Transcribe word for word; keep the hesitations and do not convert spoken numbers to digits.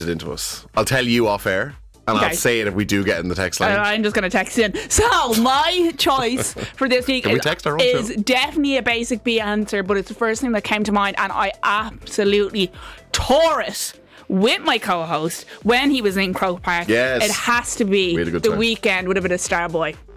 it into us. I'll tell you off air. And Okay. I'll say it if we do get in the text line. Uh, I'm just going to text in. So, my choice for this week Can we is, text our own is show? definitely a basic B answer, but it's the first thing that came to mind, and I absolutely tore it with my co-host when he was in Croke Park. Yes. It has to be We had a good The time. Weekend with a bit of Starboy.